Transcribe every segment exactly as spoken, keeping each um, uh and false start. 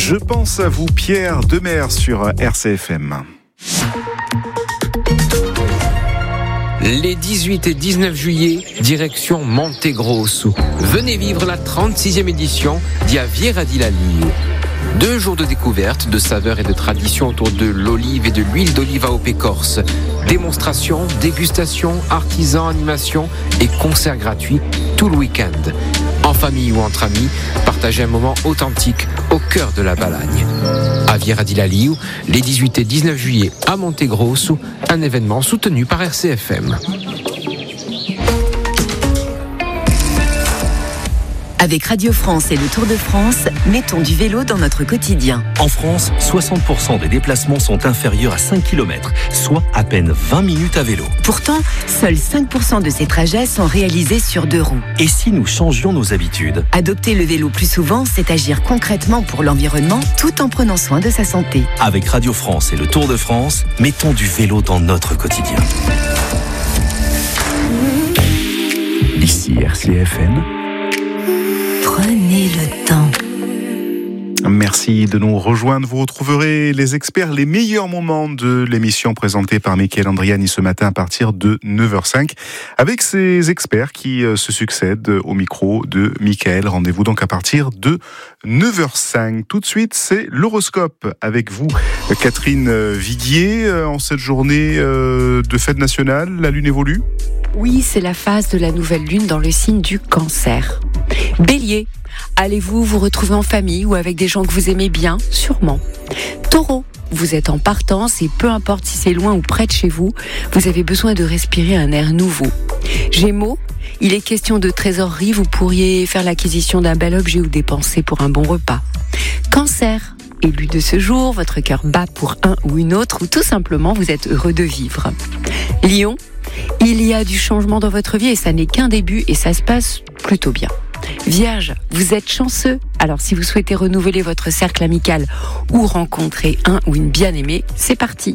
Je pense à vous, Pierre Demers sur R C F M. Les dix-huit et dix-neuf juillet, direction Montegrosso. Venez vivre la trente-sixième édition d'Aviera di Laliu. Deux jours de découverte, de saveurs et de traditions autour de l'olive et de l'huile d'olive à O P Corse. Démonstrations, dégustations, artisans, animations et concerts gratuits tout le week-end. En famille ou entre amis, partagez un moment authentique au cœur de la Balagne. Aviera di Laliu, les dix-huit et dix-neuf juillet à Montegrosso, un événement soutenu par R C F M. Avec Radio France et le Tour de France, mettons du vélo dans notre quotidien. En France, soixante pour cent des déplacements sont inférieurs à cinq kilomètres, soit à peine vingt minutes à vélo. Pourtant, seuls cinq pour cent de ces trajets sont réalisés sur deux roues. Et si nous changions nos habitudes ? Adopter le vélo plus souvent, c'est agir concrètement pour l'environnement tout en prenant soin de sa santé. Avec Radio France et le Tour de France, mettons du vélo dans notre quotidien. Ici R C F M. Prenez le temps. Merci de nous rejoindre. Vous retrouverez les experts, les meilleurs moments de l'émission présentée par Michael Andriani ce matin à partir de neuf heures cinq. Avec ces experts qui se succèdent au micro de Michael. Rendez-vous donc à partir de neuf heures cinq. Tout de suite, c'est l'horoscope avec vous, Catherine Viguier. En cette journée de fête nationale, la lune évolue ? Oui, c'est la phase de la nouvelle lune dans le signe du Cancer. Bélier, allez-vous vous retrouver en famille ou avec des gens que vous aimez bien ? Sûrement. Taureau, vous êtes en partance et peu importe si c'est loin ou près de chez vous, vous avez besoin de respirer un air nouveau. Gémeaux, il est question de trésorerie, vous pourriez faire l'acquisition d'un bel objet ou dépenser pour un bon repas. Cancer, élu de ce jour, votre cœur bat pour un ou une autre ou tout simplement vous êtes heureux de vivre. Lion, il y a du changement dans votre vie et ça n'est qu'un début et ça se passe plutôt bien. Vierge, vous êtes chanceux, alors si vous souhaitez renouveler votre cercle amical ou rencontrer un ou une bien-aimée, c'est parti.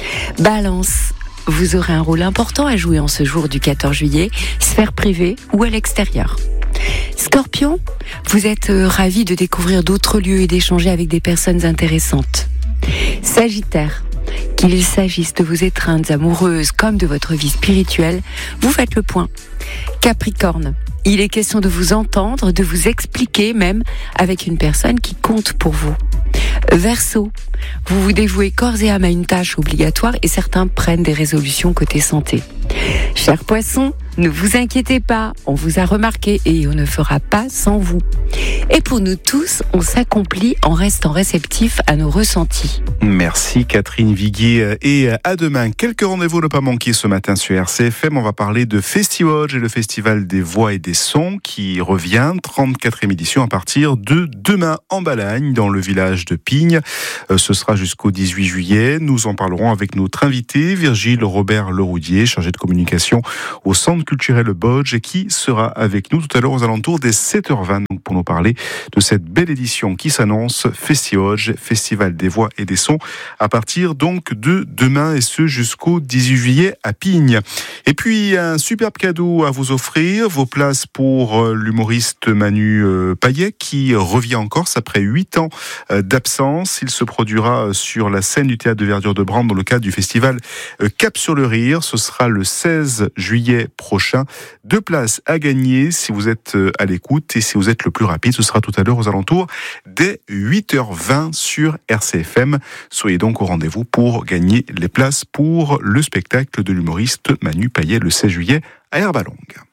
Balance, vous aurez un rôle important à jouer en ce jour du quatorze juillet, sphère privée ou à l'extérieur. Scorpion, vous êtes ravi de découvrir d'autres lieux et d'échanger avec des personnes intéressantes. Sagittaire, qu'il s'agisse de vos étreintes amoureuses comme de votre vie spirituelle, vous faites le point. Capricorne, il est question de vous entendre, de vous expliquer même avec une personne qui compte pour vous. Verseau, vous vous dévouez corps et âme à une tâche obligatoire et certains prennent des résolutions côté santé. Chers poissons, ne vous inquiétez pas, on vous a remarqué et on ne fera pas sans vous. Et pour nous tous, on s'accomplit en restant réceptif à nos ressentis. Merci Catherine Viguier et à demain. Quelques rendez-vous ne pas manquer ce matin sur R C F M. On va parler de Festiwodge et le Festival des Voix et des Sons qui revient, trente-quatrième édition à partir de demain en Balagne dans le village de Pigne. Ce sera jusqu'au dix-huit juillet. Nous en parlerons avec notre invité Virgile Robert Leroudier, chargé de communication au Centre culturel Bodge et qui sera avec nous tout à l'heure aux alentours des sept heures vingt donc pour nous parler de cette belle édition qui s'annonce, Festiwodge, Festival des Voix et des Sons, à partir donc de demain et ce jusqu'au dix-huit juillet à Pigne. Et puis un superbe cadeau à vous offrir, vos places pour l'humoriste Manu Payet qui revient en Corse après huit ans d'absence. Il se produira sur la scène du théâtre de Verdure de Brande dans le cadre du festival Cap sur le Rire. Ce sera le seize juillet prochain. Deux places à gagner si vous êtes à l'écoute et si vous êtes le plus rapide. Ce sera tout à l'heure aux alentours dès huit heures vingt sur R C F M. Soyez donc au rendez-vous pour gagner les places pour le spectacle de l'humoriste Manu Payet le seize juillet à Herbalongue.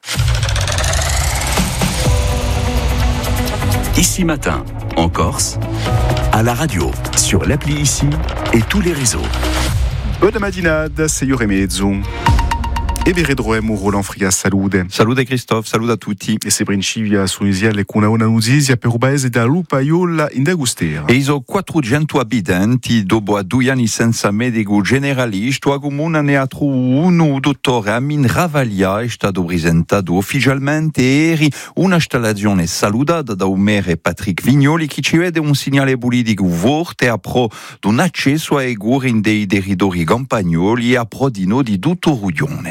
Ici Matin, en Corse, à la radio, sur l'appli Ici et tous les réseaux. Bonne matinade, c'est Yure Mezzo. E vedremo Roland Frias, salute. Salute Christophe, salute a tutti. E se principia su Isiale con una notizia per un paese da Lupaiola in Dagustera. E iso quattrocento abitanti dopo a due anni senza medico generalista, a comune ne ha trovato uno dottore Amin Ravaglia è stato presentato ufficialmente ieri una installazione salutata da un maire Patrick Vignoli che ci vede un segnale politico forte a pro di un accesso ai cure dei territori campagnoli e a pro di no di tutto Ruglione.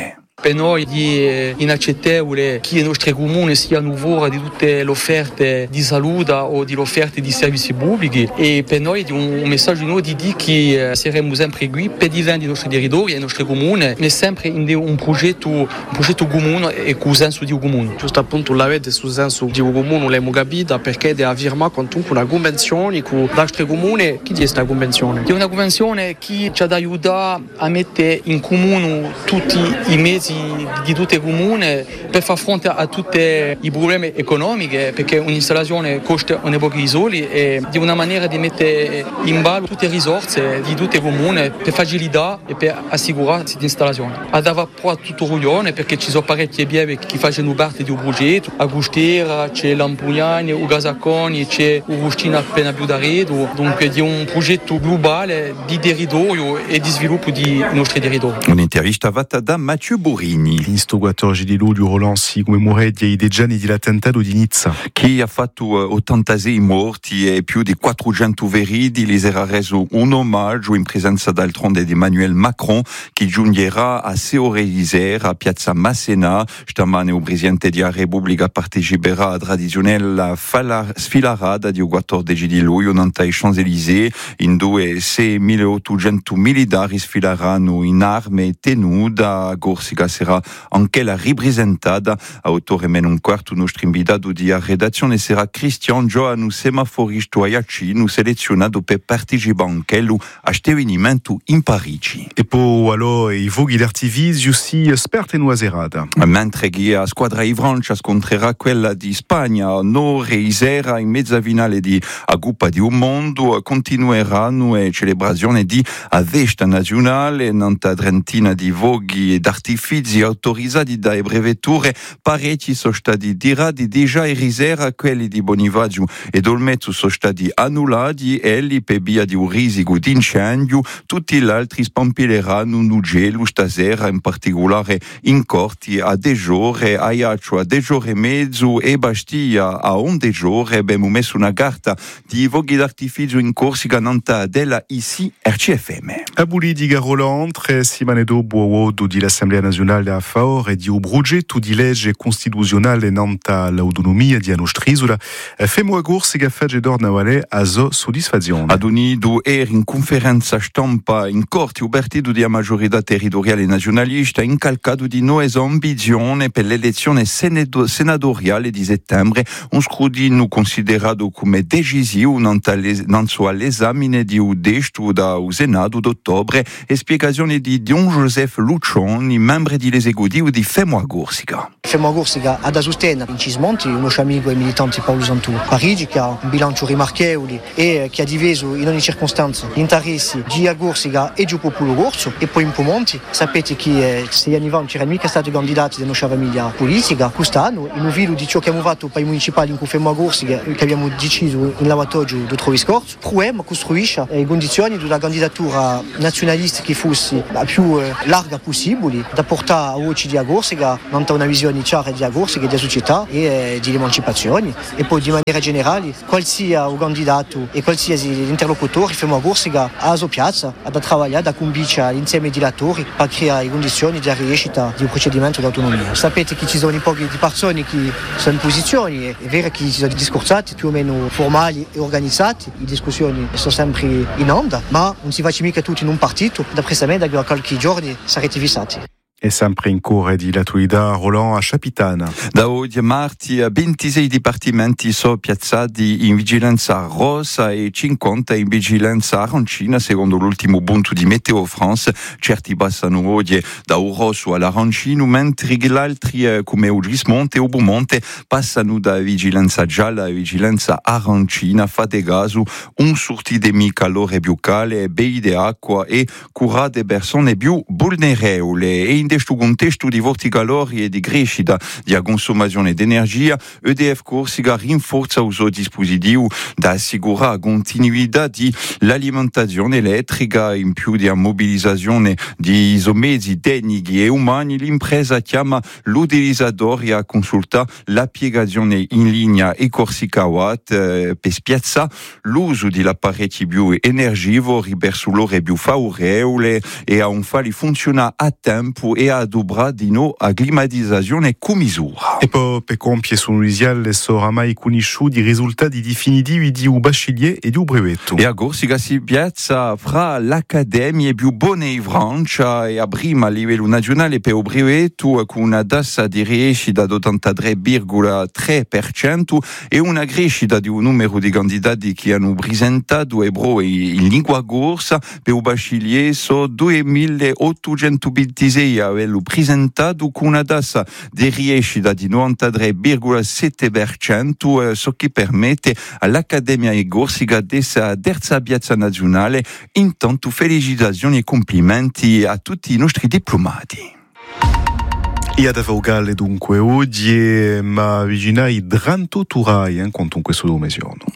Per noi è inaccettabile che i nostri comuni siano fuori di tutte le offerte di salute o di offerte di servizi pubblici, e per noi è un messaggio noi di dire che saremo sempre qui per difendere i nostri territori e i nostri comuni, ma sempre in un progetto, un progetto comune e con senso di comune. Giusto appunto la vede sul senso di comune l'abbiamo capita, perché deve firmare comunque una convenzione con altri comuni. Chi è questa convenzione? È una convenzione che ci aiuta a mettere in comune tutti i mezzi di tutti i comuni per far fronte a tutti i problemi economici, perché un'installazione costa un pochi soldi, e di una maniera di mettere in ballo tutte le risorse di tutti i comuni per facilitare e per assicurare questa installazione. Ad avere tutto ruglione, perché ci sono parecchie pieve che fanno parte di un progetto. A Gustera c'è l'Ampugnani, o Gazaconi, c'è Ugustina appena più da Redo, dunque di un progetto globale di territorio e di sviluppo di nostri territori. Un'intervista fatta da Mathieu Burini. L'instigatore di luglio Roland si commemora i degiani dell'attentato di Nizza. Chi ha fatto ottantasei morti e più di quattrocento feriti, gli sarà reso un omaggio in presenza d'altronde di Emmanuel Macron, che giungerà a sei ore di sera a Piazza Massena. Stamane il Presidente della Repubblica parteciperà alla tradizionale sfilarada di quattordici di luglio ai Champs-Élysées, in due seimilaottocento militari sfileranno in armi tenuta. A Corsica sarà anche la ripresentata. A autore meno un quarto nostro invitato di redazione sarà Christian Johannu, semaforisto aiacino selezionato per partecipare anche a questo avvenimento in Parigi. E poi allora i voghi d'artificio si sperte in serata. Mentre che la squadra di Francia scontrerà quella di Spagna, Nore e Isera in mezza finale di a Coppa di un Mondo, continueranno le celebrazioni di a festa nazionale, nanta trentina di voghi d'artifici autorizzati dalle brevetture. Parecchi sono stati tirati già ieri sera, quelli di Bonifacio e Dolmetto sono stati annullati, e lì per via di un risico di incendio. Tutti gli altri spampileranno un gelo stasera, in particolare in Corti a Dejore, a Iaccio a Dejore e mezzo e Bastia a un Dejore. Abbiamo messo una carta di voghi d'artificio in Corsica, nanta della I C R C F M. A Buli di Garoland, tre settimane dopo di l'Assemblea Nazionale a favore di un progetto di legge costituzionale nanta l'autonomia di nostra isola, femo a Corsica fece d'ornavale a sua soddisfazione. Ad unido er in conferenza stampa in Corti ubertito di maggiorità territoriale nazionalista, incalcato di nuove ambizioni per l'elezione senatoriale di settembre, un scrutinio considerato come decisivo nanzo all'esame di un testo da un Senato d'ottobre, e spiegazioni di Don Joseph Luccioni, membro dell'esecutivo di Femo a Corsica. Femo a Corsica ha da sostenere in Cismonti un nostro amico e militante Paolo Santù Parigi, che ha un bilancio rimarchevole e che ha diviso in ogni circostanza gli interessi di a Corsica e di popolo corso. E poi in Pomonti sapete che sei anni fa non c'erano mica stati candidati della nostra famiglia politica. Quest'anno, in un video di ciò che abbiamo fatto per i municipali in cui Femo a Corsica, che abbiamo deciso in lavatoio di trovi scorso, proviamo a costruire le condizioni di una candidatura nazionalista che fosse la più larga possibile, da portare a voci di a Corsica, non una visione chiara di a Corsica, della società e di emancipazione. E poi di maniera generale, qualsiasi candidato e qualsiasi interlocutore Femo a Corsica ha la sua piazza, ha da lavorare, da convincere insieme ai dilatori per creare le condizioni di riuscita di un procedimento di autonomia. Sapete che ci sono poche di persone che sono in posizioni, è vero che ci sono discorsati più o meno formali e organizzati, le discussioni sono sempre in onda, ma non si fa mica tutti in un partito, da precisamente da qualche giorni sarete fissati. E sempre in corre di l'attualità, Roland a Chapitana. Da oggi marti ventisei dipartimenti sono piazzati in vigilanza rossa e cinquanta in vigilanza arancina, secondo l'ultimo punto di Meteo France. Certi passano oggi da un rosso all'arancino, mentre gli altri, come il Gismonte o Beaumonte, passano da vigilanza gialla a vigilanza arancina. Fate caso, un sorti di calore più caldo, bei di acqua e curate persone più vulnerabili. E in questo contesto di forti calori e di crescita di consumazione di energia, E D F Corsica rinforza il suo dispositivo da assicurare continuità dell'alimentazione elettrica, in più di mobilizzazione di mezzi tecnici e umani. L'impresa chiama l'utilizzatore a consultare la piegazione in linea e Corsica Watt eh, per spiazzare l'uso di apparecchi più energivori verso l'ore più favorevole e a un farli funzionare a tempo e adobra dino a climatizzazione cu misura. E poi per compie sono l'isiale soramai conosciuti i risultati definitivi di un bachelier e di un brevetto. E a Corsica si piazza fra l'accademia più buone in Francia e a prima a livello nazionale per il brevetto con una tassa di riescita dell'ottantatré virgola tre per cento e una crescita di un numero di candidati che hanno presentato ebro in lingua corsa per il bachelier so duemilaottocentoventisei avevano presentato con una tassa di riescita di novantatré virgola sette per cento, so che permette all'Accademia di Corsica di essere terza piazza nazionale. Intanto felicitazioni e complimenti a tutti i nostri diplomati. E ad Avogale dunque oggi ma vicina i Dranto Turai eh, contro questo domesiano.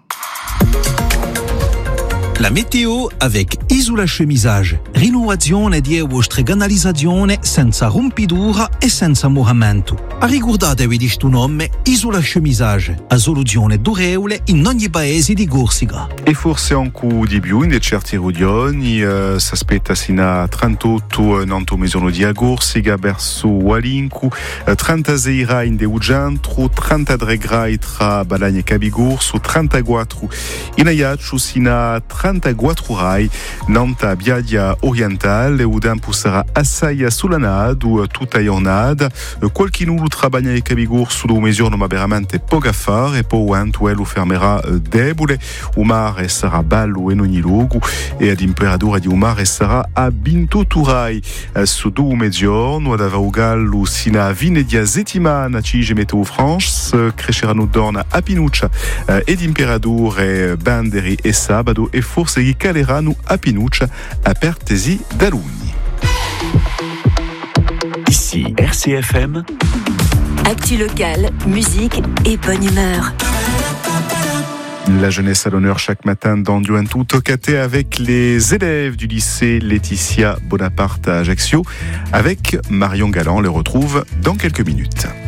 La meteo avec Isola Chemisage. Rinnovazione di vostra canalizzazione senza rompidura e senza moramento. Ricordatevi di sto nome Isola Chemisage, a soluzione durevole in ogni paese di Corsica. E forse anche di più in certi regioni eh, si aspetta sino a trentotto nonto mesono di Corsica verso Walinku, eh, trentasei gradi in Deugiantro, trentatré gradi tra Balagna e Cabigorso, trentaquattro in Ajaccio sino a trentaquattro gradi nonta Biadia Orientale, o tempo sarà assai assolanato tutta la giornata, qualche nulla tra Balagna e Cabigorso do mesono ma veramente poco a fare, e poi quanto lo fermerà debole, o mare sarà bello in ogni luogo e la temperatura di un mare sarà a ventotto gradi su due mezzogiorno, ad Avaugallo sino a venerdì settimana ci Meteo France, cresceranno dorna a Pinuccia e temperature banderi e sabato e forse che caleranno a Pinuccia a Pertesi da Lugni. Ici R C F M. Actu locale, musique et bonne humeur. La jeunesse à l'honneur chaque matin dans Duantou Tocaté avec les élèves du lycée Laetitia Bonaparte à Ajaccio. Avec Marion Galland, on les retrouve dans quelques minutes.